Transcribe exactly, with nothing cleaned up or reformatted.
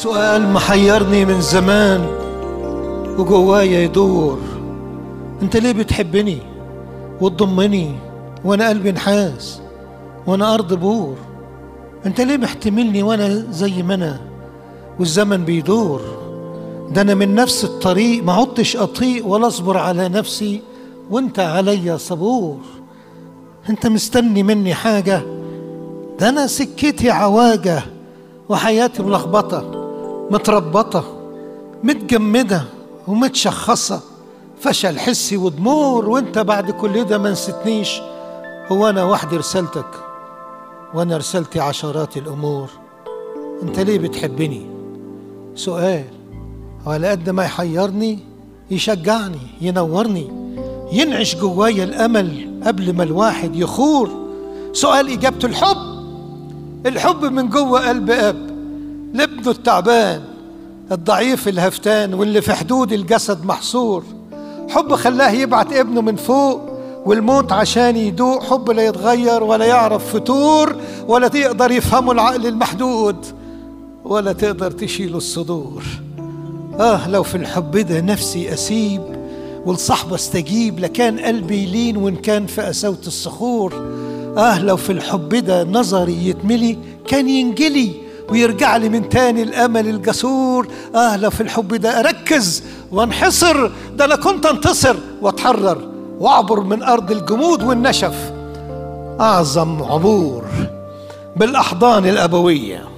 سؤال محيرني من زمان وجوايا يدور. انت ليه بتحبني وتضمني وانا قلبي نحاس وانا ارض بور؟ انت ليه محتملني وانا زي ما انا والزمن بيدور؟ ده انا من نفس الطريق ما عدتش اطيق ولا اصبر على نفسي وانت عليا صبور. انت مستني مني حاجة؟ ده انا سكتي عواجة وحياتي ملخبطة متربطة متجمدة ومتشخصة، فشل حسي ودمور. وانت بعد كل ده ما نسيتنيش؟ هو انا وحدي رسالتك وانا رسالتي عشرات الامور. انت ليه بتحبني؟ سؤال وعلى قد ما يحيرني يشجعني ينورني ينعش جوايا الامل قبل ما الواحد يخور. سؤال اجابته الحب، الحب من جوه قلب اب لابنه التعبان الضعيف الهفتان واللي في حدود الجسد محصور. حب خلاه يبعت ابنه من فوق والموت عشان يدوق. حب لا يتغير ولا يعرف فتور ولا تقدر يفهمه العقل المحدود ولا تقدر تشيله الصدور. آه لو في الحب ده نفسي أسيب والصحبة استجيب لكان قلبي يلين وإن كان في قساوة الصخور. آه لو في الحب ده نظري يتملي كان ينجلي ويرجع لي من تاني الأمل الجسور. آه لو في الحب ده أركز وانحصر، ده أنا كنت انتصر واتحرر وأعبر من أرض الجمود والنشف. أعظم عبور بالأحضان الأبوية.